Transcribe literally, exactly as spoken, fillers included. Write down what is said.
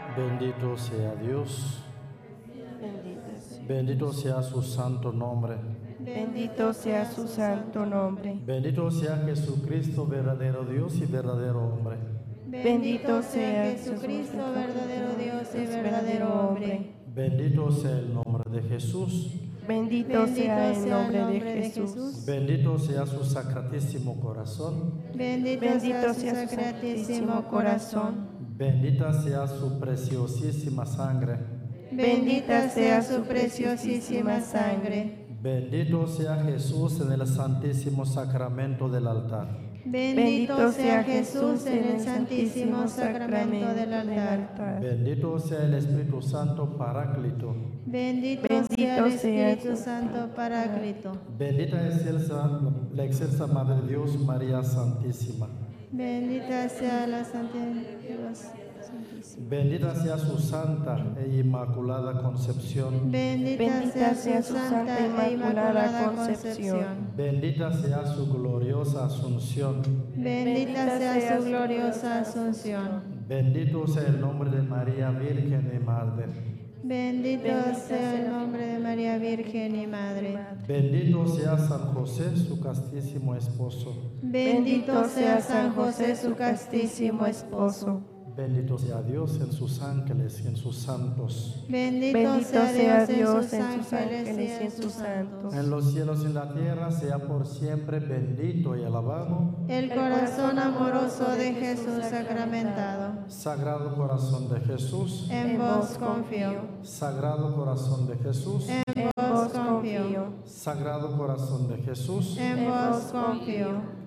Bendito sea Dios. Bendito sea. Bendito sea su santo nombre. Bendito sea su santo nombre. Bendito sea Jesucristo, verdadero Dios y verdadero hombre. Bendito sea Jesucristo, verdadero Dios y verdadero hombre. Bendito sea el nombre de Jesús. Bendito sea el nombre de Jesús. Bendito sea su sacratísimo corazón. Bendito sea su sacratísimo corazón. Bendita sea su preciosísima sangre. Bendita sea su preciosísima sangre. Bendito sea Jesús en el santísimo sacramento del altar. Bendito sea Jesús en el santísimo sacramento del altar. Bendito sea el Espíritu Santo Paráclito. Bendito, Bendito sea el sea Espíritu Santo Paráclito. Bendita es la excelsa Madre de Dios, María Santísima. Bendita sea la Santísima. Bendita sea su santa e inmaculada concepción. Bendita sea su santa e inmaculada concepción. Bendita sea su gloriosa asunción. Bendita sea su gloriosa asunción. Bendito sea el nombre de María Virgen y Madre. Bendito sea el nombre de María Virgen y Madre. Bendito sea San José, su castísimo esposo. Bendito sea San José, su castísimo esposo. Bendito sea Dios en sus ángeles y en sus santos. Bendito sea Dios en sus ángeles y en sus santos. En los cielos y en la tierra sea por siempre bendito y alabado el corazón amoroso de Jesús sacramentado. Sagrado corazón de Jesús, en vos confío. Sagrado corazón de Jesús, en vos confío. Sagrado corazón de Jesús, en vos confío.